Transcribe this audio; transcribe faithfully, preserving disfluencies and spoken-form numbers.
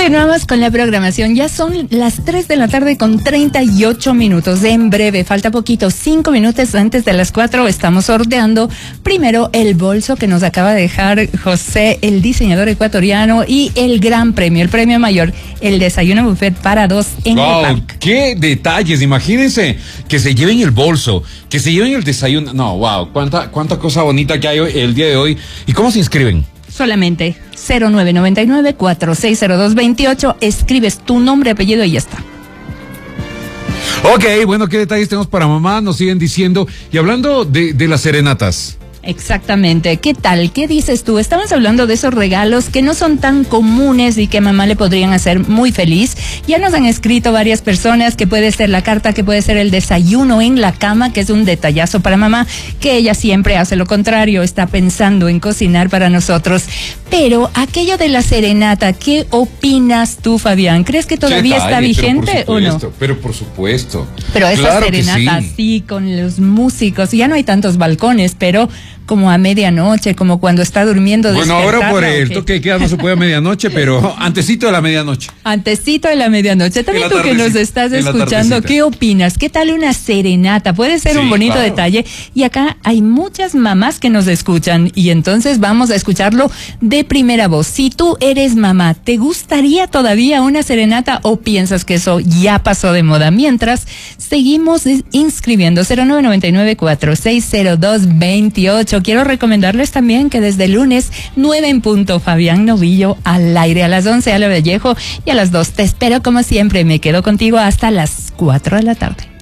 Continuamos con la programación. Ya son las tres de la tarde con treinta y ocho minutos. En breve, falta poquito, cinco minutos antes de las cuatro, estamos sorteando primero el bolso que nos acaba de dejar José, el diseñador ecuatoriano, y el gran premio, el premio mayor, el desayuno buffet para dos en wow, el parque. ¡Qué detalles! Imagínense que se lleven el bolso, que se lleven el desayuno. No, wow, cuánta, cuánta cosa bonita que hay hoy, el día de hoy. ¿Y cómo se inscriben? Solamente cero nueve nueve nueve, cuatro seis cero dos, dos ocho, escribes tu nombre, apellido y ya está. Ok, bueno, ¿qué detalles tenemos para mamá? Nos siguen diciendo. Y hablando de, de las serenatas. Exactamente. ¿Qué tal? ¿Qué dices tú? Estamos hablando de esos regalos que no son tan comunes y que a mamá le podrían hacer muy feliz. Ya nos han escrito varias personas que puede ser la carta, que puede ser el desayuno en la cama, que es un detallazo para mamá, que ella siempre hace lo contrario, está pensando en cocinar para nosotros. Pero aquello de la serenata, ¿qué opinas tú, Fabián? ¿Crees que todavía Detalle, está vigente o no? Pero por supuesto. Pero esa claro serenata sí. así, con los músicos, ya no hay tantos balcones, pero como a medianoche, como cuando está durmiendo. Bueno, ahora por el okay. toque de queda no se puede a medianoche, pero antesito de la medianoche. Antesito de la medianoche. También tú que nos estás escuchando, ¿qué opinas? ¿Qué tal una serenata? Puede ser sí, un bonito claro. detalle. Y acá hay muchas mamás que nos escuchan y entonces vamos a escucharlo de primera voz. Si tú eres mamá, ¿te gustaría todavía una serenata o piensas que eso ya pasó de moda? Mientras, seguimos inscribiendo cero nueve nueve nueve, cuatro seis cero dos, dos ocho. Quiero recomendarles también que desde el lunes nueve en punto, Fabián Novillo al aire, a las once Ale Vallejo y a las dos te espero como siempre. Me quedo contigo hasta las cuatro de la tarde.